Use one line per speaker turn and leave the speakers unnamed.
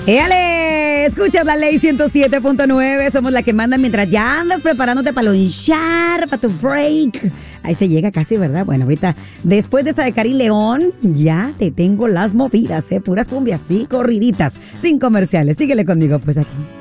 ¡Éale! Escuchas la Ley 107.9. Somos la que manda mientras ya andas preparándote para lonchar, para tu break. Ahí se llega casi, ¿verdad? Bueno, ahorita, después de esta de Cari León, ya te tengo las movidas, puras cumbias, sí, corriditas, sin comerciales. Síguele conmigo, pues aquí.